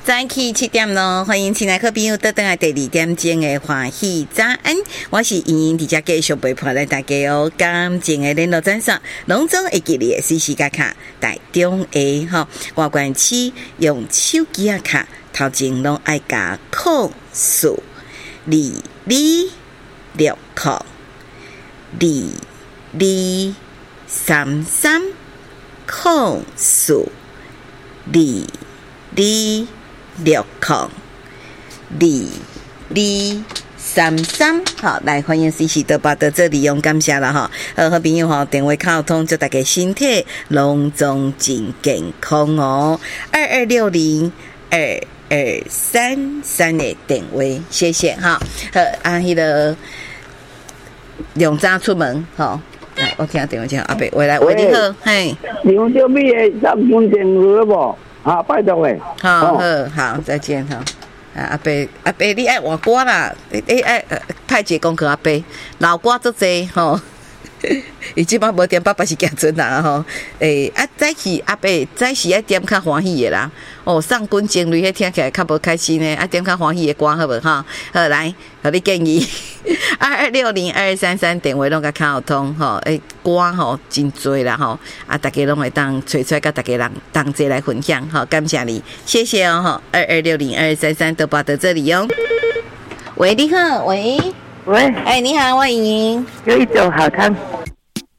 早起7點咯，歡迎親愛好朋友倒轉來第2點鐘的歡喜早安，我是莹瑩，在這繼續陪伴大家哦。感情的聯絡專線，攏總會記你的CC卡卡台中的哈，外關市用手機啊卡，頭前攏愛加0422662233，好，来歡迎時時都把到這裡用感謝啦哈，好朋友哈，電話溝通，祝大家身體攏總真健康哦。22602233的電話，謝謝哈。好，迄個兩早出門哈。來，我聽電話講，阿伯，喂，來，喂，你好，嘿。 梁小美的3分電話無？啊，拜託誒。 好，再見哈。阿伯，你愛換歌啦，你愛派一個功課阿伯，老歌足濟吼。伊即擺無點爸爸是行準啦吼，早起阿伯早時愛點較歡喜的啦，送君情侶迄聽起來較無開心呢，點較歡喜的歌好無哈？好來，互你建議22602233電話攏甲溝通吼，歌吼真多啦吼，大家攏會當找出來甲大家人同齊來分享吼，感謝你，謝謝哦吼，22602233都報到這裡哦。喂，你好，喂。 喂， 你好，我莹瑩。 有一種好湯。